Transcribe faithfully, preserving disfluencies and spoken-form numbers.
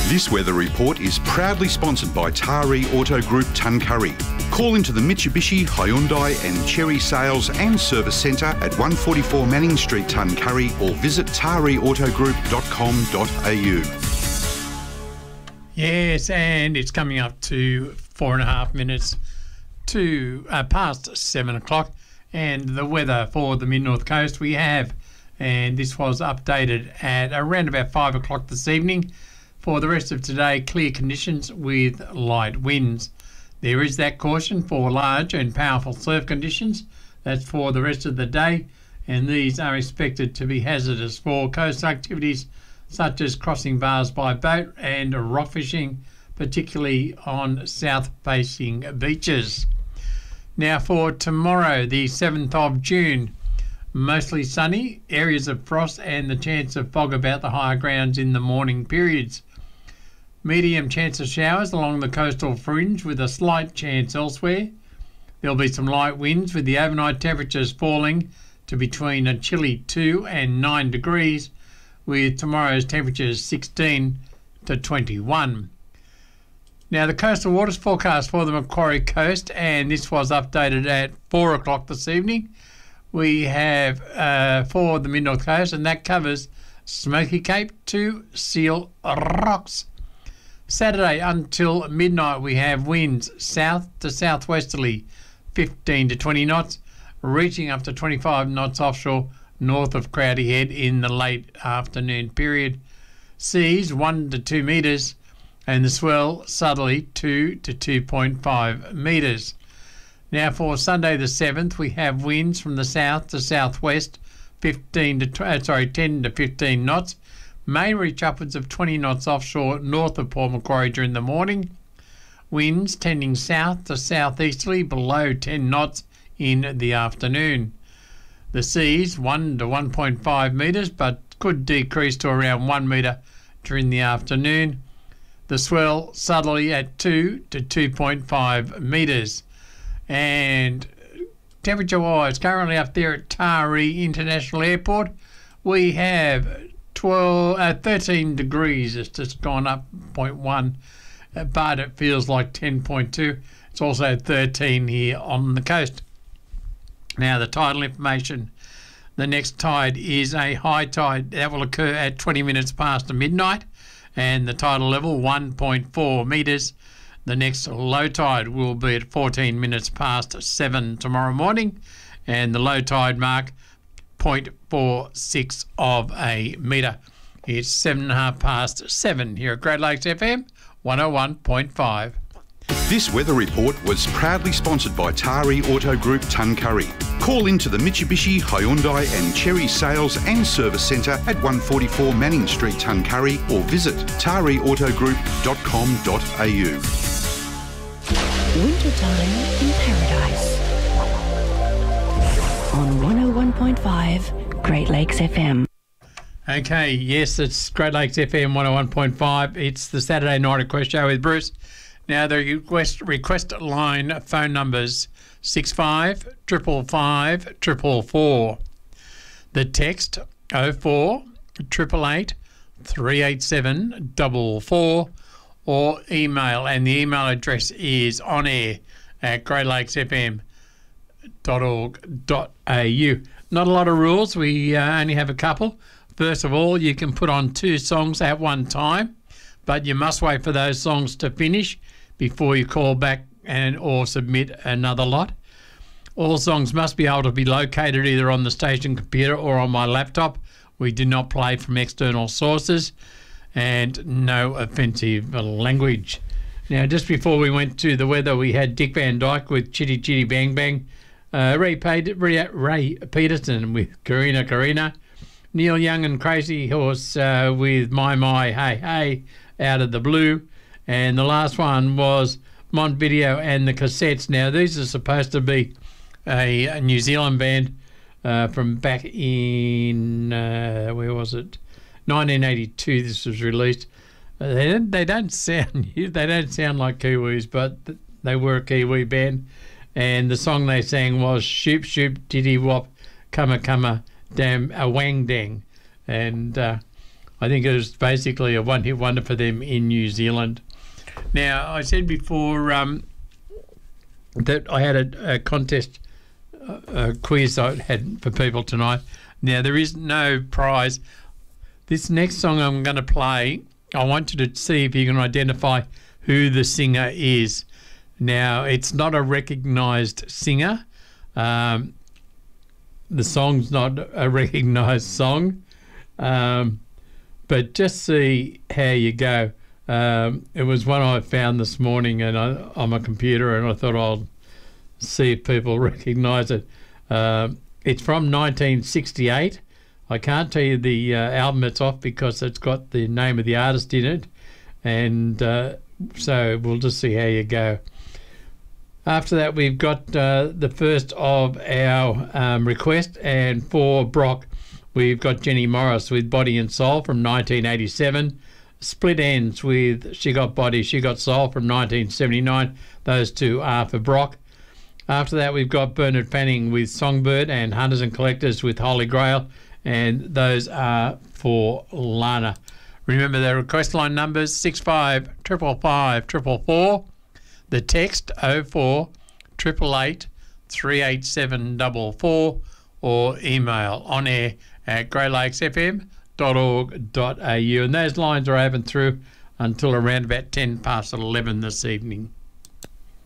This weather report is proudly sponsored by Taree Auto Group Tuncurry. Call into the Mitsubishi, Hyundai and Chery Sales and Service Centre at one forty-four Manning Street, Tuncurry, or visit taree auto group dot com dot a u. Yes, and it's coming up to four and a half minutes to uh, past seven o'clock, and the weather for the Mid-North Coast we have, and this was updated at around about five o'clock this evening. For the rest of today, clear conditions with light winds. There is that caution for large and powerful surf conditions. That's for the rest of the day, and these are expected to be hazardous for coastal activities such as crossing bars by boat and rock fishing, particularly on south-facing beaches. Now for tomorrow, the seventh of June, mostly sunny, areas of frost and the chance of fog about the higher grounds in the morning periods. Medium chance of showers along the coastal fringe with a slight chance elsewhere. There'll be some light winds with the overnight temperatures falling to between a chilly two and nine degrees, with tomorrow's temperatures sixteen to twenty-one. Now the coastal waters forecast for the Macquarie Coast, and this was updated at four o'clock this evening. We have uh, for the Mid-North Coast, and that covers Smoky Cape to Seal Rocks. Saturday until midnight we have winds south to southwesterly fifteen to twenty knots, reaching up to twenty-five knots offshore north of Crowdy Head in the late afternoon period. Seas one to two metres, and the swell subtly two to two point five metres. Now for Sunday the seventh we have winds from the south to southwest fifteen to uh, sorry ten to fifteen knots. May reach upwards of twenty knots offshore north of Port Macquarie during the morning. Winds tending south to southeasterly below ten knots in the afternoon. The seas one to one point five metres, but could decrease to around one metre during the afternoon. The swell subtly at two to two point five metres. And temperature-wise, currently up there at Taree International Airport, we have twelve, uh, thirteen degrees. It's just gone up zero point one, uh, but it feels like ten point two. It's also thirteen here on the coast. Now the tidal information. The next tide is a high tide that will occur at twenty minutes past midnight, and the tidal level one point four metres. The next low tide will be at fourteen minutes past seven tomorrow morning, and the low tide mark zero point four six of a metre. It's seven and a half past seven here at Great Lakes F M one oh one point five. This weather report was proudly sponsored by Taree Auto Group Tuncurry. Call into the Mitsubishi, Hyundai and Chery Sales and Service Centre at one forty-four Manning Street, Tuncurry, or visit taree auto group dot com dot a u. Wintertime in Paradise on one oh one point five Great Lakes F M. Okay, yes, it's Great Lakes F M one oh one point five. It's the Saturday Night Request Show with Bruce. Now, the request, request line phone numbers six five five five five four four. The text oh four eight eight eight three eight seven four four, or email, and the email address is onair at great lakes f m dot org dot a u. Not a lot of rules, we uh, only have a couple. First of all, you can put on two songs at one time, but you must wait for those songs to finish before you call back and or submit another lot. All songs must be able to be located either on the station computer or on my laptop. We do not play from external sources, and no offensive language. Now, just before we went to the weather, we had Dick Van Dyke with Chitty Chitty Bang Bang, uh, Ray, Pay- Ray, Ray Peterson with Karina Karina, Neil Young and Crazy Horse uh, with My My Hey Hey out of the blue, and the last one was Montevideo and the Cassettes. Now, these are supposed to be a, a New Zealand band uh, from back in, uh, where was it? nineteen eighty-two this was released. Uh, they, don't, they don't sound they don't sound like Kiwis, but they were a Kiwi band. And the song they sang was Shoop Shoop Diddy Wop Cumma Cumma Dam a Wang Dang. And uh, I think it was basically a one-hit wonder for them in New Zealand. Now, I said before um, that I had a, a contest, a quiz I had for people tonight. Now, there is no prize. This next song I'm going to play, I want you to see if you can identify who the singer is. Now, it's not a recognised singer. Um, the song's not a recognised song. Um, but just see how you go. Um, it was one I found this morning and I, on my computer, and I thought I'll see if people recognise it. Uh, it's from nineteen sixty-eight. I can't tell you the uh, album it's off because it's got the name of the artist in it, and uh, so we'll just see how you go. After that, we've got uh, the first of our um, requests, and for Brock, we've got Jenny Morris with Body and Soul from nineteen eighty-seven. Split Ends with She Got Body, She Got Soul from nineteen seventy-nine. Those two are for Brock. After that, we've got Bernard Fanning with Songbird and Hunters and Collectors with Holy Grail, and those are for Lana. Remember the request line numbers six five five five five four four, the text oh four eight eight eight three eight seven four four, or email on air at grey lakes f m dot org dot a u, and those lines are open through until around about ten past eleven this evening.